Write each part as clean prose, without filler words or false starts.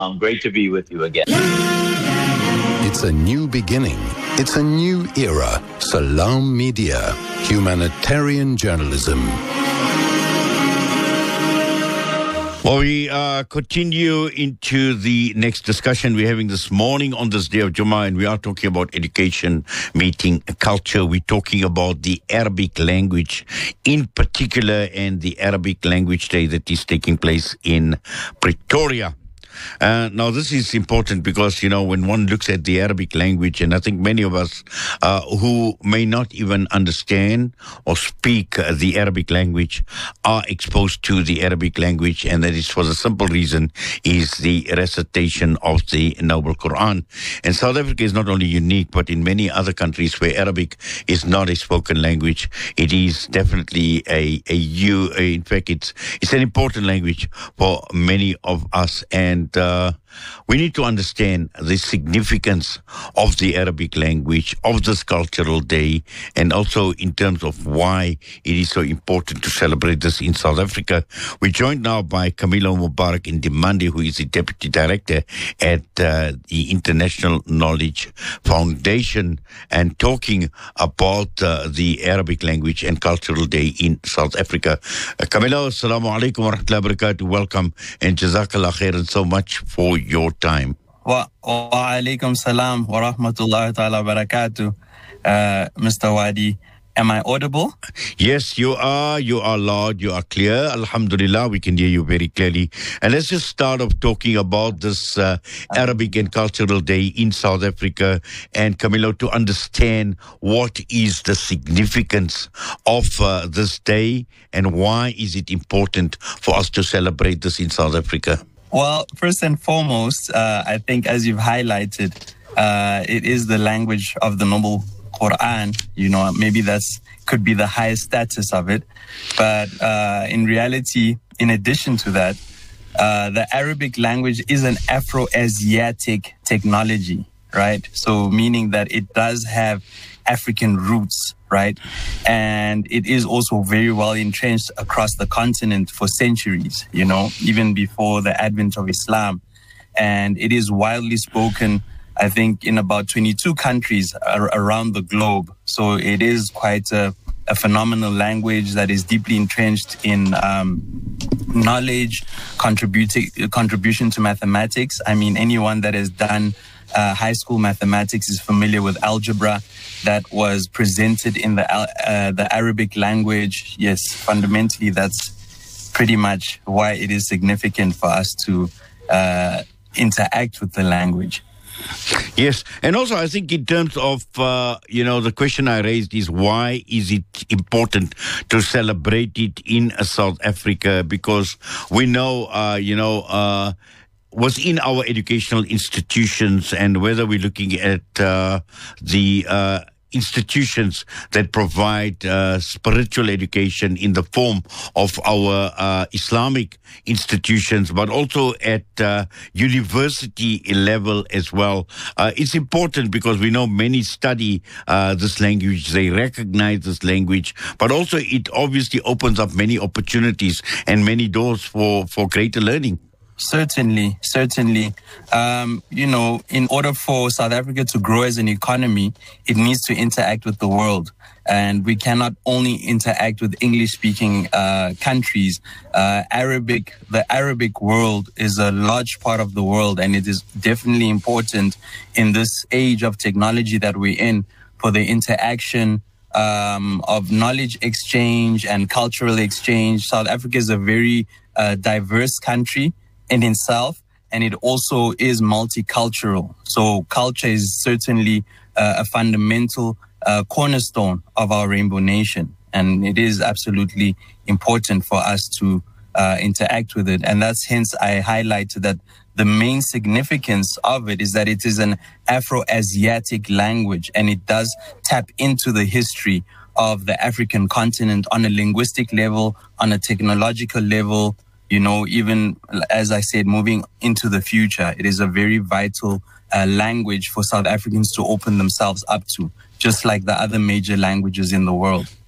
Great to be with you again. It's a new beginning. It's a new era. Salam Media. Humanitarian journalism. Well, we continue into the next discussion we're having this morning on this day of Jummah, and we are talking about education, meeting culture. We're talking about the Arabic language in particular, and the Arabic Language Day that is taking place in Pretoria. Now, this is important because, when one looks at the Arabic language, and I think many of us who may not even understand or speak the Arabic language are exposed to the Arabic language, and that is for the simple reason is the recitation of the Noble Quran. And South Africa is not only unique, but in many other countries where Arabic is not a spoken language, it is definitely in fact, it's an important language for many of us. And we need to understand the significance of the Arabic language, of this cultural day, and also in terms of why it is so important to celebrate this in South Africa. We're joined now by Camilo Mubarak Ndimande, who is the Deputy Director at the International Knowledge Foundation, and talking about the Arabic language and cultural day in South Africa. Camilo, assalamu alaikum wa rahmatullahi wa barakatuh. Welcome, and jazakallah khairan so much for your time. Wa alaikum salam wa rahmatullahi ta'ala wa barakatuh. Mr. Wadi, am I audible? Yes, you are. You are loud. You are clear. Alhamdulillah, we can hear you very clearly. And let's just start off talking about this Arabic and Cultural Day in South Africa. And Camilo, to understand what is the significance of this day and why is it important for us to celebrate this in South Africa? Well, first and foremost, I think as you've highlighted, it is the language of the Noble Quran. Maybe could be the highest status of it. But in reality, in addition to that, the Arabic language is an Afro-Asiatic technology, right? So meaning that it does have African roots, right? And it is also very well entrenched across the continent for centuries, even before the advent of Islam. And it is widely spoken, I think, in about 22 countries around the globe. So it is quite a phenomenal language that is deeply entrenched in knowledge, contribution to mathematics. I mean, anyone that has done high school mathematics is familiar with algebra that was presented in the Arabic language. Yes, fundamentally, that's pretty much why it is significant for us to interact with the language. Yes, and also I think in terms of, the question I raised is why is it important to celebrate it in South Africa? Because we know, within our educational institutions, and whether we're looking at the institutions that provide spiritual education in the form of our Islamic institutions, but also at university level as well. It's important because we know many study this language, they recognize this language, but also it obviously opens up many opportunities and many doors for greater learning. Certainly. In order for South Africa to grow as an economy, it needs to interact with the world. And we cannot only interact with English-speaking countries. The Arabic world is a large part of the world, and it is definitely important in this age of technology that we're in for the interaction of knowledge exchange and cultural exchange. South Africa is a very diverse country in itself, and it also is multicultural. So culture is certainly a fundamental cornerstone of our Rainbow Nation, and it is absolutely important for us to interact with it. And that's hence I highlighted that the main significance of it is that it is an Afro-Asiatic language, and it does tap into the history of the African continent on a linguistic level, on a technological level, even, as I said, moving into the future. It is a very vital language for South Africans to open themselves up to, just like the other major languages in the world.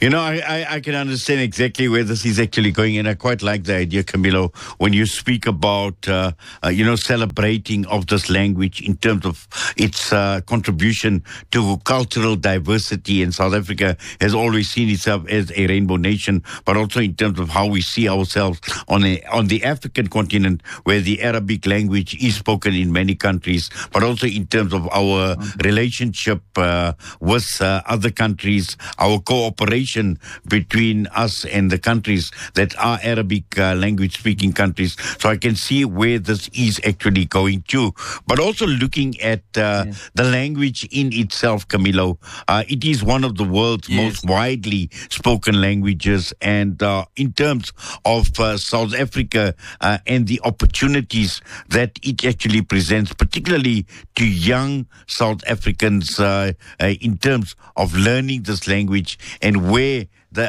You know, I can understand exactly where this is actually going, and I quite like the idea, Camilo, when you speak about, celebrating of this language in terms of its contribution to cultural diversity. And South Africa has always seen itself as a rainbow nation, but also in terms of how we see ourselves on the African continent, where the Arabic language is spoken in many countries, but also in terms of our relationship with other countries, our cooperation between us and the countries that are Arabic language speaking countries. So I can see where this is actually going to. But also looking at the language in itself, Camilo, it is one of the world's most widely spoken languages. And in terms of South Africa and the opportunities that it actually presents, particularly to young South Africans in terms of learning this language, and where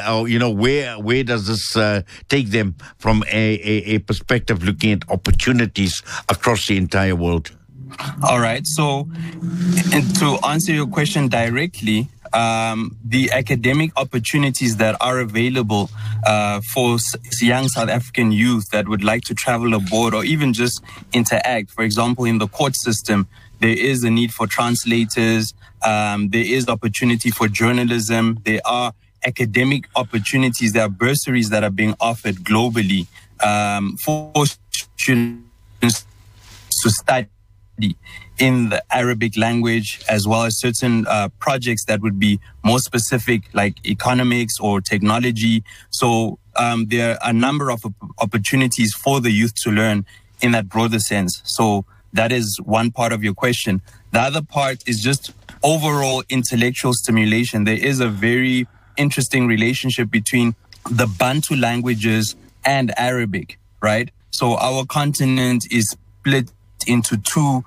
does this take them from a perspective looking at opportunities across the entire world? All right. So, and to answer your question directly, the academic opportunities that are available for young South African youth that would like to travel abroad or even just interact, for example, in the court system, there is a need for translators. There is opportunity for journalism. There are academic opportunities. There are bursaries that are being offered globally for students to study in the Arabic language, as well as certain projects that would be more specific, like economics or technology. So there are a number of opportunities for the youth to learn in that broader sense. So that is one part of your question. The other part is just overall intellectual stimulation. There is a very interesting relationship between the Bantu languages and Arabic, right? So our continent is split into two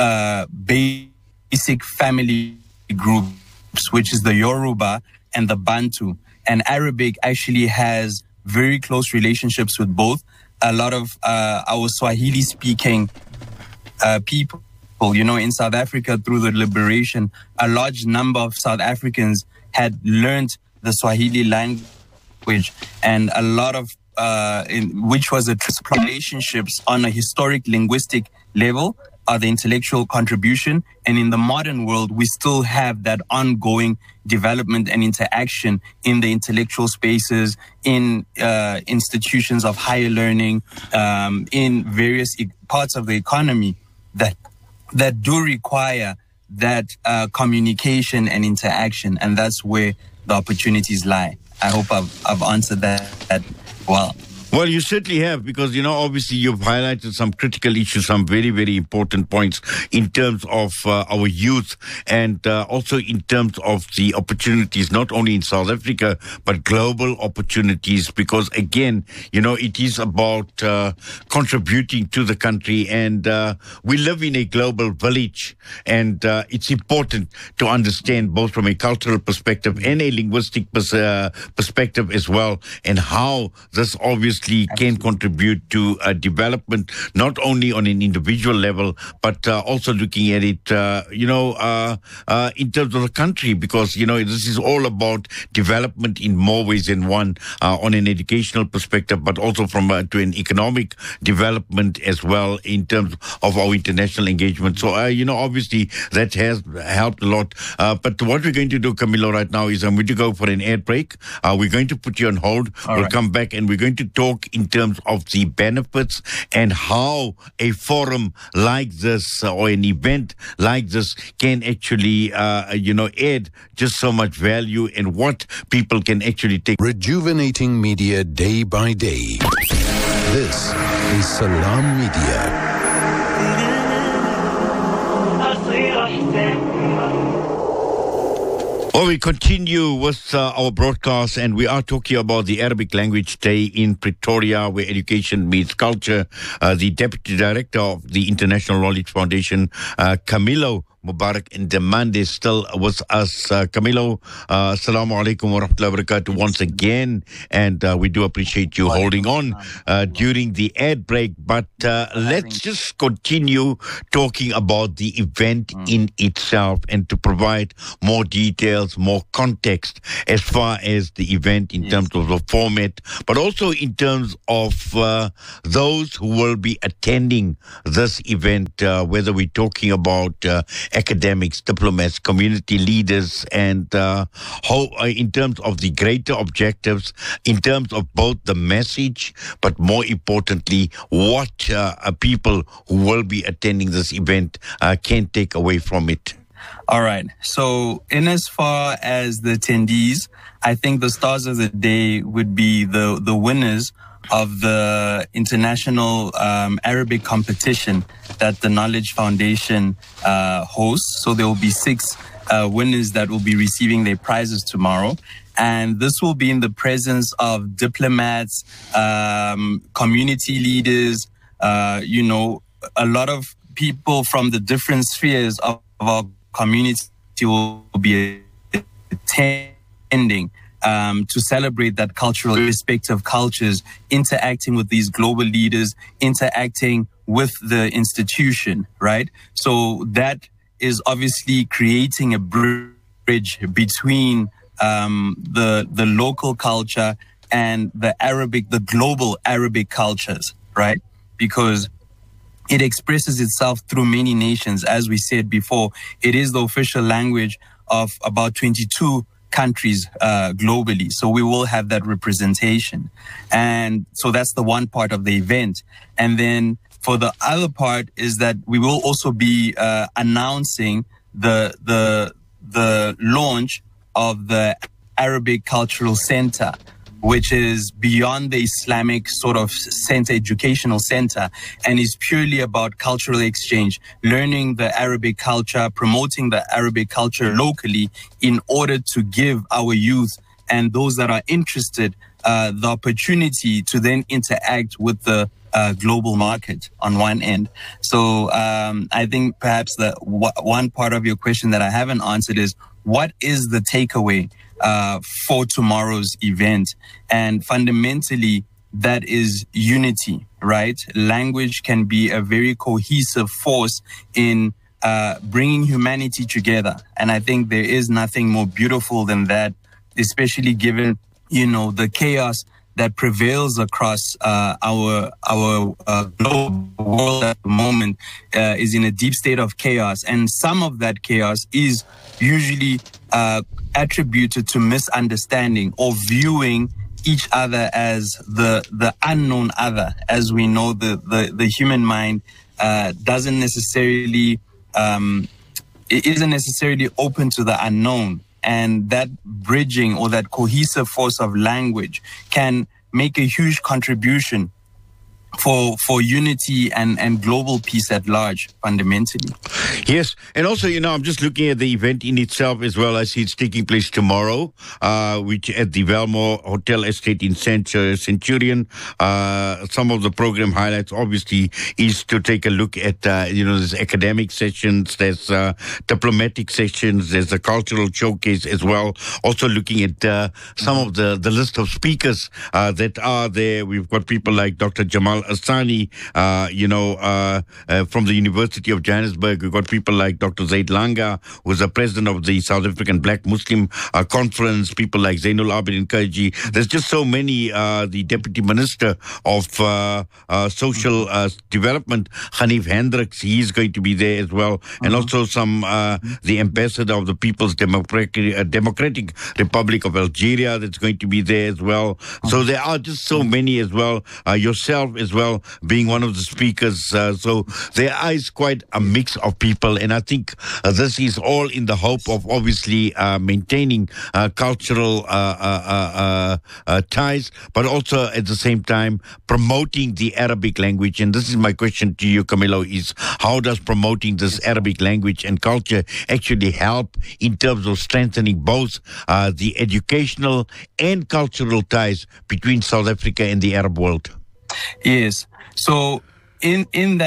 basic family groups, which is the Yoruba and the Bantu. And Arabic actually has very close relationships with both. A lot of our Swahili-speaking people, in South Africa through the liberation, a large number of South Africans had learned the Swahili language, and a lot of which was a relationships on a historic linguistic level are the intellectual contribution. And in the modern world, we still have that ongoing development and interaction in the intellectual spaces, in institutions of higher learning, in various parts of the economy that do require that communication and interaction. And that's where the opportunities lie. I hope I've answered that well. Well, you certainly have, because, obviously you've highlighted some critical issues, some very, very important points in terms of our youth, and also in terms of the opportunities, not only in South Africa, but global opportunities, because, again, it is about contributing to the country, and we live in a global village, and it's important to understand both from a cultural perspective and a linguistic perspective as well, and how this obviously can contribute to development, not only on an individual level, but also looking at it, in terms of the country, because, this is all about development in more ways than one, on an educational perspective, but also from to an economic development as well in terms of our international engagement. So, obviously that has helped a lot. But what we're going to do, Camilo, right now is I'm going to go for an ad break. We're going to put you on hold. We'll come back and we're going to talk in terms of the benefits and how a forum like this or an event like this can actually, add just so much value and what people can actually take. Rejuvenating media day by day. This is Salam Media. Well, we continue with our broadcast, and we are talking about the Arabic Language Day in Pretoria, where education meets culture. The Deputy Director of the International Knowledge Foundation, Camilo Mubarak and Demande is still with us. Camilo, assalamu alaikum wa rahmatullahi wa barakatuh once again. And we do appreciate you holding on during the ad break. But let's just continue talking about the event in itself and to provide more details, more context as far as the event in terms of the format, but also in terms of those who will be attending this event, whether we're talking about academics, diplomats, community leaders, and how, in terms of the greater objectives, in terms of both the message, but more importantly, what people who will be attending this event can take away from it. All right. So in as far as the attendees, I think the stars of the day would be the winners of the international Arabic competition that the Knowledge Foundation hosts. So there will be 6 winners that will be receiving their prizes tomorrow. And this will be in the presence of diplomats, community leaders, a lot of people from the different spheres of our community will be attending to celebrate that cultural respective cultures, interacting with these global leaders, interacting with the institution, right? So that is obviously creating a bridge between the local culture and the global Arabic cultures, right? Because it expresses itself through many nations. As we said before, it is the official language of about 22 countries globally. So we will have that representation. And so that's the one part of the event. And then for the other part is that we will also be announcing the launch of the Arabic Cultural Center, which is beyond the Islamic sort of center, educational center, and is purely about cultural exchange, learning the Arabic culture, promoting the Arabic culture locally in order to give our youth and those that are interested the opportunity to then interact with the global market on one end. So I think perhaps the one part of your question that I haven't answered is, what is the takeaway for tomorrow's event? And fundamentally, that is unity, right? Language can be a very cohesive force in bringing humanity together. And I think there is nothing more beautiful than that, especially given, the chaos that prevails across our global world at the moment is in a deep state of chaos. And some of that chaos is usually attributed to misunderstanding or viewing each other as the unknown other. As we know, the human mind doesn't necessarily, it isn't necessarily open to the unknown. And that bridging or that cohesive force of language can make a huge contribution for unity and global peace at large, fundamentally. Yes, and also, I'm just looking at the event in itself as well. I see it's taking place tomorrow, which at the Velmore Hotel Estate in Centurion. Some of the program highlights, obviously, is to take a look at, there's academic sessions, there's diplomatic sessions, there's a cultural showcase as well. Also looking at some of the list of speakers that are there. We've got people like Dr. Jamal Asani, from the University of Johannesburg. We've got people like Dr. Zaid Langa, who's the president of the South African Black Muslim Conference, people like Zainul Abidin Kaji. There's just so many, the Deputy Minister of Social Development, Hanif Hendricks, he's going to be there as well. And also some, the Ambassador of the People's Democratic Republic of Algeria that's going to be there as well. So there are just so many as well. Yourself as well being one of the speakers. So there is quite a mix of people, and I think this is all in the hope of obviously maintaining cultural ties, but also at the same time promoting the Arabic language. And this is my question to you, Camilo, is how does promoting this Arabic language and culture actually help in terms of strengthening both the educational and cultural ties between South Africa and the Arab world? Yes. So in that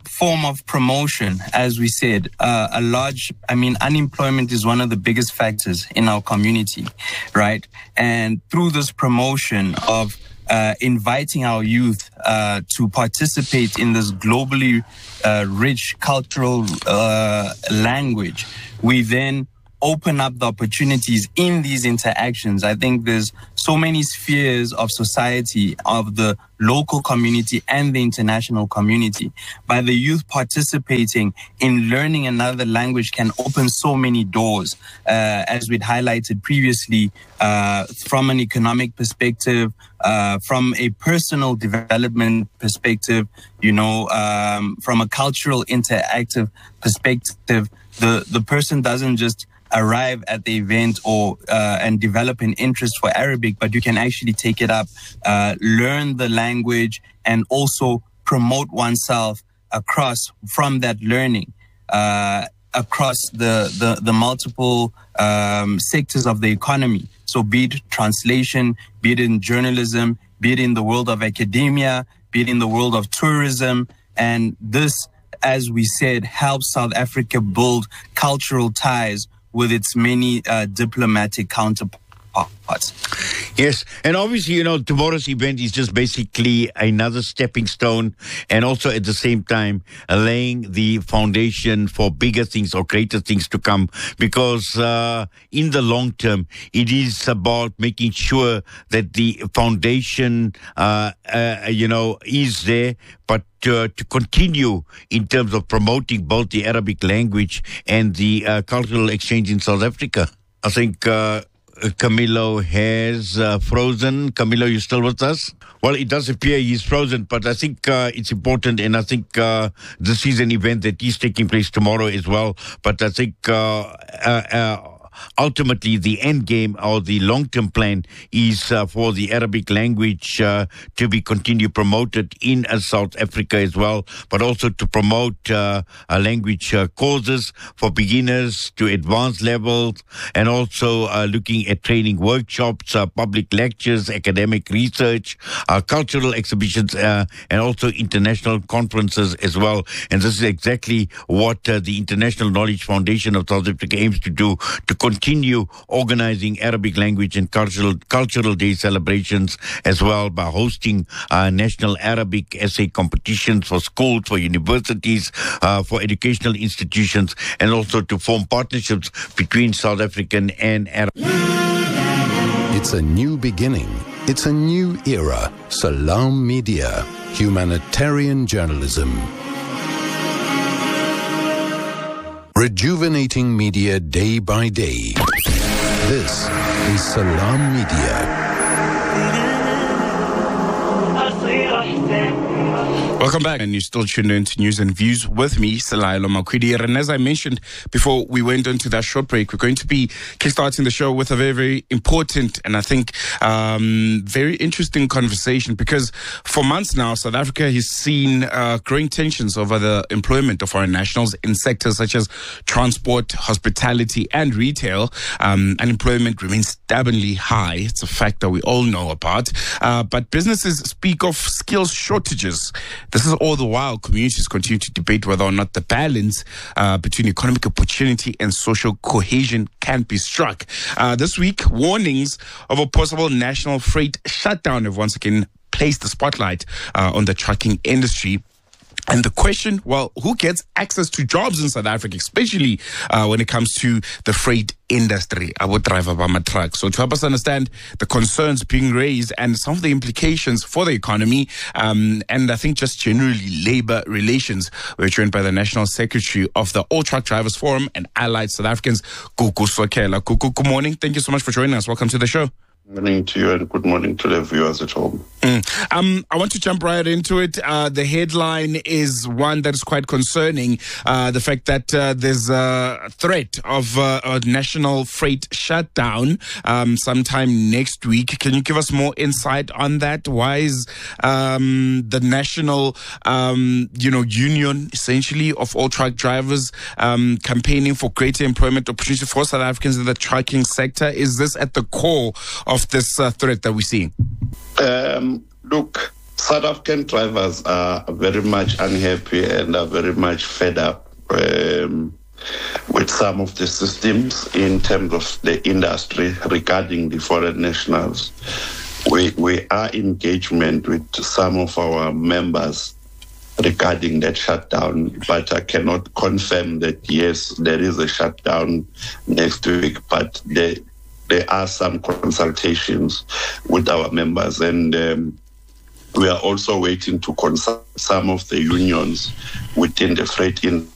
form of promotion, as we said, unemployment is one of the biggest factors in our community, right? And through this promotion of inviting our youth to participate in this globally rich cultural language, we then open up the opportunities in these interactions. I think there's so many spheres of society, of the local community and the international community. By the youth participating in learning another language can open so many doors, as we'd highlighted previously, from an economic perspective, from a personal development perspective, from a cultural interactive perspective. The person doesn't just arrive at the event or and develop an interest for Arabic, but you can actually take it up, learn the language, and also promote oneself from that learning across the multiple sectors of the economy. So be it translation, be it in journalism, be it in the world of academia, be it in the world of tourism. And this, as we said, helps South Africa build cultural ties with its many diplomatic counterparts. Yes, and obviously, tomorrow's event is just basically another stepping stone, and also at the same time laying the foundation for bigger things or greater things to come, because in the long term, it is about making sure that the foundation, is there, but to continue in terms of promoting both the Arabic language and the cultural exchange in South Africa. I think Camilo has frozen. Camilo, you still with us? Well, it does appear he's frozen, but I think it's important, and I think this is an event that is taking place tomorrow as well. But I think ultimately the end game or the long-term plan is for the Arabic language to be continued promoted in South Africa as well, but also to promote language courses for beginners to advanced levels, and also looking at training workshops, public lectures, academic research, cultural exhibitions, and also international conferences as well. And this is exactly what the International Knowledge Foundation of South Africa aims to do, to continue organizing Arabic language and cultural day celebrations as well, by hosting national Arabic essay competitions for schools, for universities, for educational institutions, and also to form partnerships between South African and Arab. It's a new beginning. It's a new era. Salam Media, humanitarian journalism. Rejuvenating media day by day. This is Salam Media. Welcome back, and you're still tuned in to News and Views with me, Salailo Makwidi. And as I mentioned before we went into that short break, we're going to be kickstarting the show with a very, very important and I think very interesting conversation, because for months now, South Africa has seen growing tensions over the employment of foreign nationals in sectors such as transport, hospitality, and retail. Unemployment remains stubbornly high. It's a fact that we all know about. But businesses speak of skills shortages. This is all the while communities continue to debate whether or not the balance between economic opportunity and social cohesion can be struck. This week, warnings of a possible national freight shutdown have once again placed the spotlight on the trucking industry. And the question, well, who gets access to jobs in South Africa, especially when it comes to the freight industry? I would drive about my truck. So to help us understand the concerns being raised and some of the implications for the economy, and I think just generally labor relations, we're joined by the National Secretary of the All Truck Drivers Forum and Allied South Africans, Gugu Sokela. Gugu, good morning. Thank you so much for joining us. Welcome to the show. Good morning to you and good morning to the viewers at home. I want to jump right into it. The headline is one that is quite concerning. The fact that there's a threat of a national freight shutdown sometime next week. Can you give us more insight on that? Why is the national union essentially of all truck drivers campaigning for greater employment opportunity for South Africans in the trucking sector? Is this at the core of this threat that we're seeing? Look, South African drivers are very much unhappy and are very much fed up with some of the systems in terms of the industry regarding the foreign nationals. We are in engagement with some of our members regarding that shutdown, but I cannot confirm that, yes, there is a shutdown next week, but there are some consultations with our members, and we are also waiting to consult some of the unions within the freight industry